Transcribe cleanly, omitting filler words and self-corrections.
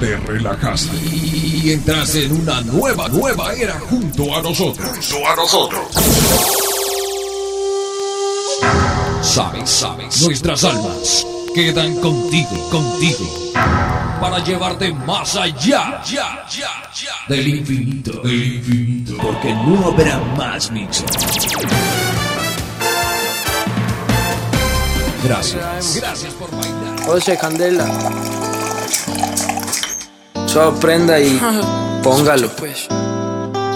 te relajaste y entras en una nueva era junto a nosotros. Sabes, nuestras almas quedan contigo, para llevarte más allá del infinito, porque no habrá más mixo. Gracias por bailar. José Candela, solo prenda y póngalo pues.